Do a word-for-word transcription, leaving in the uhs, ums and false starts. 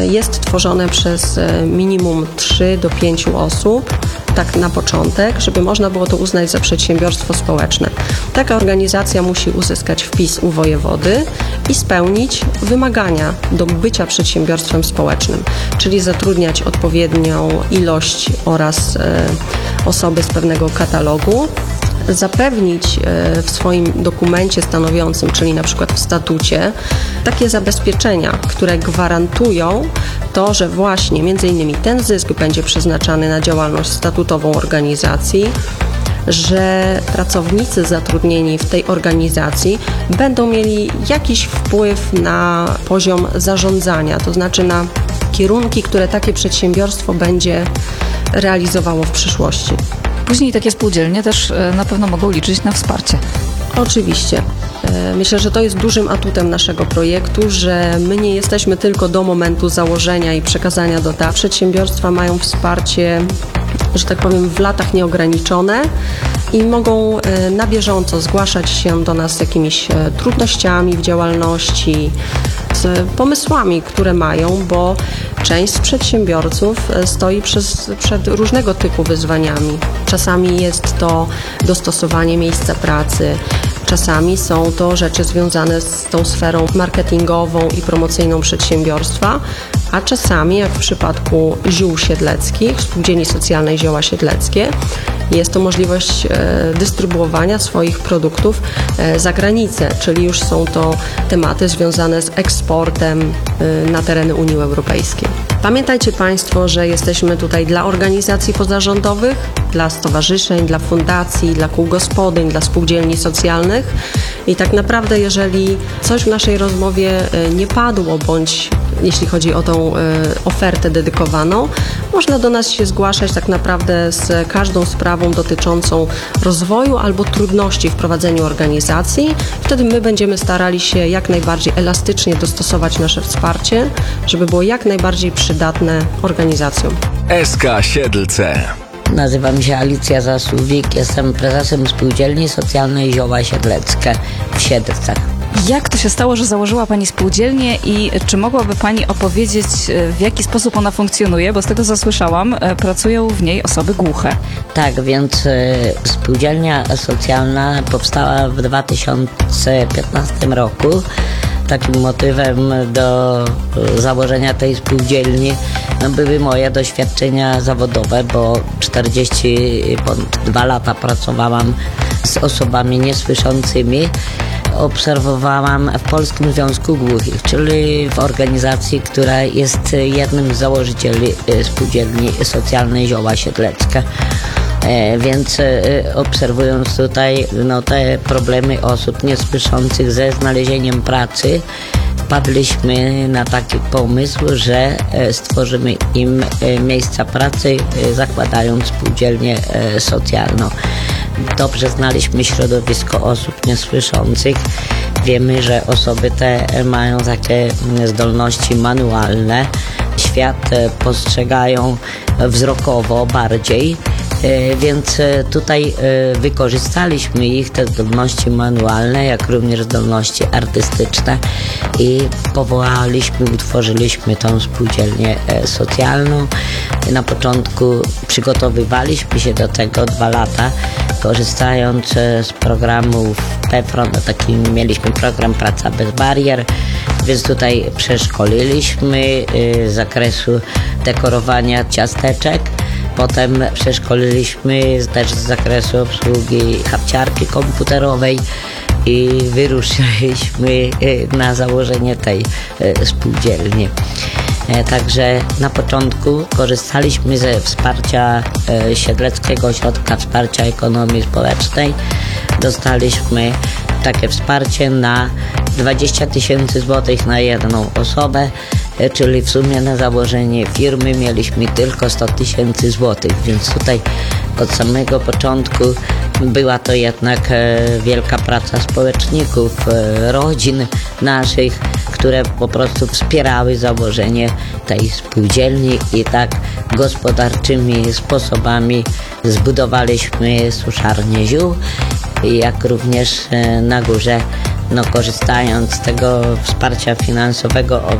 jest tworzone przez minimum trzy do pięciu osób, tak na początek, żeby można było to uznać za przedsiębiorstwo społeczne. Taka organizacja musi uzyskać wpis u wojewody i spełnić wymagania do bycia przedsiębiorstwem społecznym, czyli zatrudniać odpowiednią ilość oraz e, osoby z pewnego katalogu, zapewnić w swoim dokumencie stanowiącym, czyli na przykład w statucie, takie zabezpieczenia, które gwarantują to, że właśnie między innymi ten zysk będzie przeznaczany na działalność statutową organizacji, że pracownicy zatrudnieni w tej organizacji będą mieli jakiś wpływ na poziom zarządzania, to znaczy na kierunki, które takie przedsiębiorstwo będzie realizowało w przyszłości. Później takie spółdzielnie też na pewno mogą liczyć na wsparcie. Oczywiście. Myślę, że to jest dużym atutem naszego projektu, że my nie jesteśmy tylko do momentu założenia i przekazania do ta. Przedsiębiorstwa mają wsparcie, że tak powiem, w latach nieograniczone i mogą na bieżąco zgłaszać się do nas z jakimiś trudnościami w działalności, z pomysłami, które mają, bo część z przedsiębiorców stoi przez, przed różnego typu wyzwaniami. Czasami jest to dostosowanie miejsca pracy, czasami są to rzeczy związane z tą sferą marketingową i promocyjną przedsiębiorstwa, a czasami, jak w przypadku ziół siedleckich, Spółdzielni Socjalnej Zioła Siedleckie, jest to możliwość dystrybuowania swoich produktów za granicę, czyli już są to tematy związane z eksportem na tereny Unii Europejskiej. Pamiętajcie Państwo, że jesteśmy tutaj dla organizacji pozarządowych, dla stowarzyszeń, dla fundacji, dla kół gospodyń, dla spółdzielni socjalnych i tak naprawdę, jeżeli coś w naszej rozmowie nie padło, bądź jeśli chodzi o tą ofertę dedykowaną, można do nas się zgłaszać tak naprawdę z każdą sprawą dotyczącą rozwoju albo trudności w prowadzeniu organizacji. Wtedy my będziemy starali się jak najbardziej elastycznie dostosować nasze wsparcie, żeby było jak najbardziej przydatne organizacjom. S K Siedlce. Nazywam się Alicja Zasuwik, jestem prezesem Spółdzielni Socjalnej Zioła Siedleckie w Siedlcach. Jak to się stało, że założyła Pani spółdzielnię i czy mogłaby Pani opowiedzieć, w jaki sposób ona funkcjonuje? Bo z tego, co słyszałam, pracują w niej osoby głuche. Tak, więc spółdzielnia socjalna powstała w dwa tysiące piętnastym roku. Takim motywem do założenia tej spółdzielni były moje doświadczenia zawodowe, bo czterdzieści dwa lata pracowałam z osobami niesłyszącymi. Obserwowałam w Polskim Związku Głuchich, czyli w organizacji, która jest jednym z założycieli Spółdzielni Socjalnej Zioła Siedleckie. E, więc e, obserwując tutaj no, te problemy osób niesłyszących ze znalezieniem pracy, wpadliśmy na taki pomysł, że e, stworzymy im e, miejsca pracy, e, zakładając spółdzielnię e, socjalną. Dobrze znaliśmy środowisko osób niesłyszących. Wiemy, że osoby te mają takie zdolności manualne. Świat postrzegają wzrokowo bardziej, więc tutaj wykorzystaliśmy ich, te zdolności manualne, jak również zdolności artystyczne i powołaliśmy, utworzyliśmy tą spółdzielnię socjalną. Na początku przygotowywaliśmy się do tego dwa lata, korzystając z programów PEFRON, taki mieliśmy program Praca bez barier, więc tutaj przeszkoliliśmy z zakresu dekorowania ciasteczek. Potem przeszkoliliśmy też z zakresu obsługi hapciarki komputerowej i wyruszyliśmy na założenie tej spółdzielni. Także na początku korzystaliśmy ze wsparcia Siedleckiego Ośrodka Wsparcia Ekonomii Społecznej. Dostaliśmy takie wsparcie na dwadzieścia tysięcy złotych na jedną osobę, czyli w sumie na założenie firmy mieliśmy tylko sto tysięcy złotych, więc tutaj od samego początku była to jednak wielka praca społeczników, rodzin naszych, które po prostu wspierały założenie tej spółdzielni i tak gospodarczymi sposobami zbudowaliśmy suszarnię ziół, jak również na górze, no, korzystając z tego wsparcia finansowego